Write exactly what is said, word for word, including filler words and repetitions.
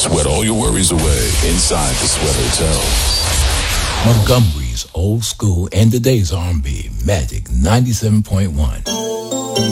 Sweat all your worries away inside the Sweat Hotel. Montgomery's old school and today's R and B, Magic ninety-seven point one.